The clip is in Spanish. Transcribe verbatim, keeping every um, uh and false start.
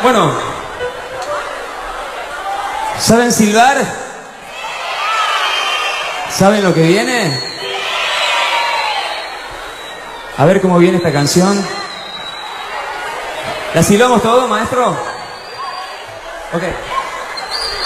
Bueno, ¿saben silbar? ¿Saben lo que viene? A ver cómo viene esta canción. ¿La silbamos todo, maestro? Ok.